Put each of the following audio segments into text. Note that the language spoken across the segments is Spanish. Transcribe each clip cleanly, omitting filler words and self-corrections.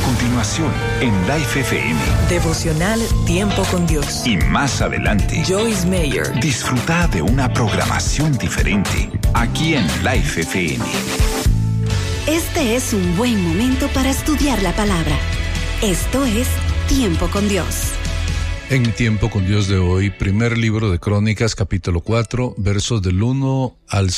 continuación en Life FM. Devocional Tiempo con Dios. Y más adelante, Joyce Meyer. Disfruta de una programación diferente aquí en Life FM. Este es un buen momento para estudiar la palabra. Esto es Tiempo con Dios. En Tiempo con Dios de hoy, primer libro de Crónicas, capítulo 4, versos del 1 al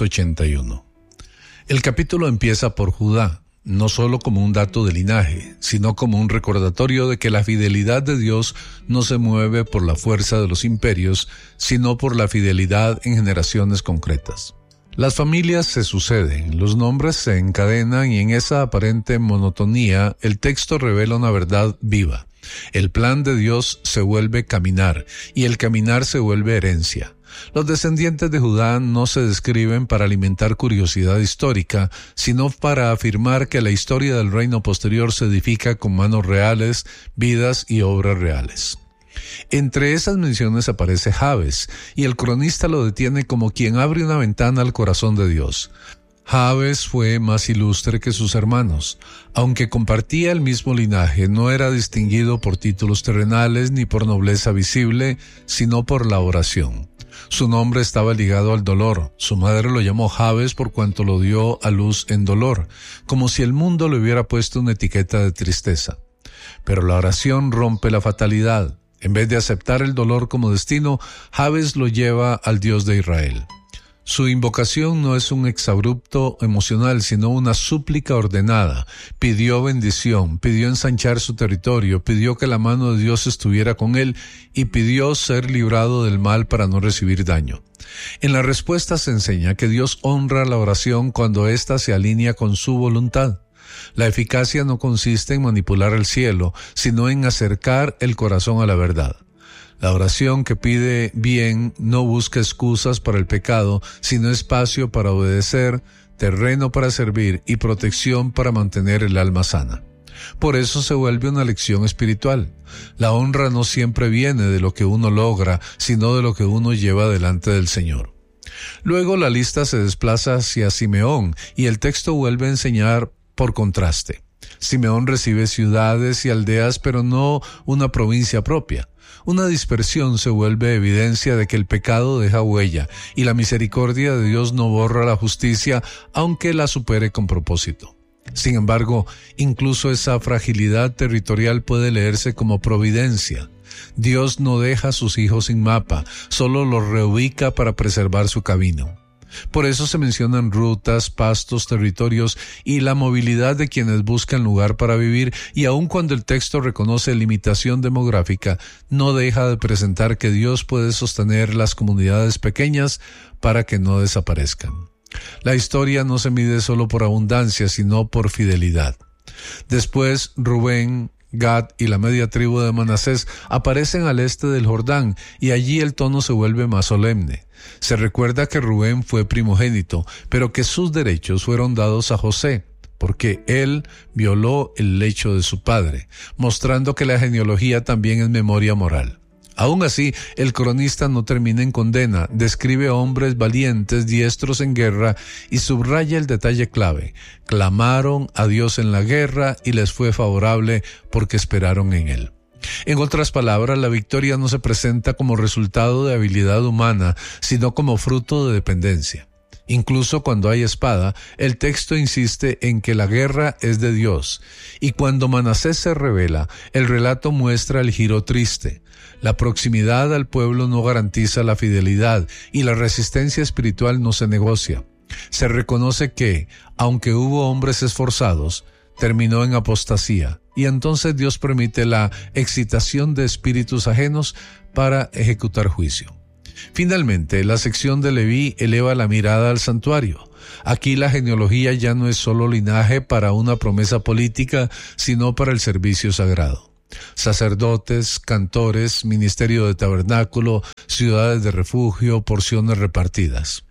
6:81. El capítulo empieza por Judá, no solo como un dato de linaje, sino como un recordatorio de que la fidelidad de Dios no se mueve por la fuerza de los imperios, sino por la fidelidad en generaciones concretas. Las familias se suceden, los nombres se encadenan y en esa aparente monotonía el texto revela una verdad viva. El plan de Dios se vuelve caminar y el caminar se vuelve herencia. Los descendientes de Judá no se describen para alimentar curiosidad histórica, sino para afirmar que la historia del reino posterior se edifica con manos reales, vidas y obras reales. Entre esas menciones aparece Jabes, y el cronista lo detiene como quien abre una ventana al corazón de Dios. Jabes fue más ilustre que sus hermanos. Aunque compartía el mismo linaje, no era distinguido por títulos terrenales ni por nobleza visible, sino por la oración. Su nombre estaba ligado al dolor. Su madre lo llamó Jabes por cuanto lo dio a luz en dolor, como si el mundo le hubiera puesto una etiqueta de tristeza. Pero la oración rompe la fatalidad. En vez de aceptar el dolor como destino, Jabes lo lleva al Dios de Israel. Su invocación no es un exabrupto emocional, sino una súplica ordenada. Pidió bendición, pidió ensanchar su territorio, pidió que la mano de Dios estuviera con él y pidió ser librado del mal para no recibir daño. En la respuesta se enseña que Dios honra la oración cuando ésta se alinea con su voluntad. La eficacia no consiste en manipular el cielo, sino en acercar el corazón a la verdad. La oración que pide bien no busca excusas para el pecado, sino espacio para obedecer, terreno para servir y protección para mantener el alma sana. Por eso se vuelve una lección espiritual. La honra no siempre viene de lo que uno logra, sino de lo que uno lleva delante del Señor. Luego la lista se desplaza hacia Simeón y el texto vuelve a enseñar por contraste. Simeón recibe ciudades y aldeas, pero no una provincia propia. Una dispersión se vuelve evidencia de que el pecado deja huella y la misericordia de Dios no borra la justicia, aunque la supere con propósito. Sin embargo, incluso esa fragilidad territorial puede leerse como providencia. Dios no deja a sus hijos sin mapa, solo los reubica para preservar su camino. Por eso se mencionan rutas, pastos, territorios y la movilidad de quienes buscan lugar para vivir, y aun cuando el texto reconoce limitación demográfica, no deja de presentar que Dios puede sostener las comunidades pequeñas para que no desaparezcan. La historia no se mide solo por abundancia, sino por fidelidad. Después, Rubén, Gad y la media tribu de Manasés aparecen al este del Jordán, y allí el tono se vuelve más solemne. Se recuerda que Rubén fue primogénito, pero que sus derechos fueron dados a José, porque él violó el lecho de su padre, mostrando que la genealogía también es memoria moral. Aún así, el cronista no termina en condena, describe hombres valientes, diestros en guerra, y subraya el detalle clave: clamaron a Dios en la guerra y les fue favorable porque esperaron en él. En otras palabras, la victoria no se presenta como resultado de habilidad humana, sino como fruto de dependencia. Incluso cuando hay espada, el texto insiste en que la guerra es de Dios, y cuando Manasés se revela, el relato muestra el giro triste. La proximidad al pueblo no garantiza la fidelidad, y la resistencia espiritual no se negocia. Se reconoce que, aunque hubo hombres esforzados, terminó en apostasía, y entonces Dios permite la excitación de espíritus ajenos para ejecutar juicio. Finalmente, la sección de Leví eleva la mirada al santuario. Aquí la genealogía ya no es solo linaje para una promesa política, sino para el servicio sagrado. Sacerdotes, cantores, ministerio de tabernáculo, ciudades de refugio, porciones repartidas.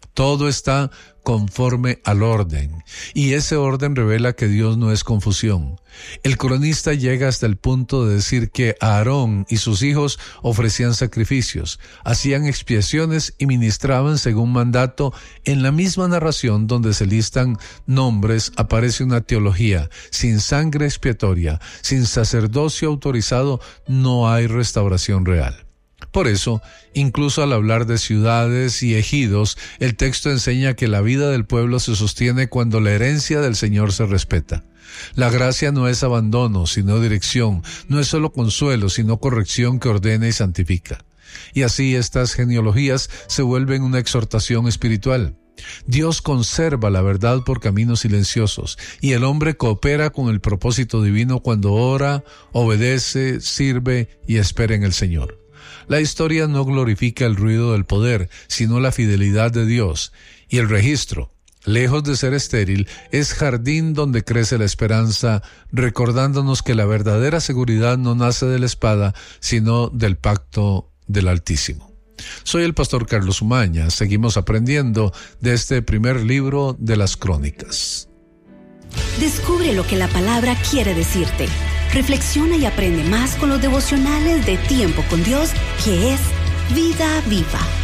Todo está conforme al orden, y ese orden revela que Dios no es confusión. El cronista llega hasta el punto de decir que Aarón y sus hijos ofrecían sacrificios, hacían expiaciones y ministraban según mandato. En la misma narración donde se listan nombres aparece una teología: sin sangre expiatoria, sin sacerdocio autorizado, no hay restauración real. Por eso, incluso al hablar de ciudades y ejidos, el texto enseña que la vida del pueblo se sostiene cuando la herencia del Señor se respeta. La gracia no es abandono, sino dirección, no es solo consuelo, sino corrección que ordena y santifica. Y así estas genealogías se vuelven una exhortación espiritual. Dios conserva la verdad por caminos silenciosos, y el hombre coopera con el propósito divino cuando ora, obedece, sirve y espera en el Señor. La historia no glorifica el ruido del poder, sino la fidelidad de Dios. Y el registro, lejos de ser estéril, es jardín donde crece la esperanza, recordándonos que la verdadera seguridad no nace de la espada, sino del pacto del Altísimo. Soy el pastor Carlos Umaña. Seguimos aprendiendo de este primer libro de las Crónicas. Descubre lo que la palabra quiere decirte. Reflexiona y aprende más con los devocionales de Tiempo con Dios, que es Vida Viva.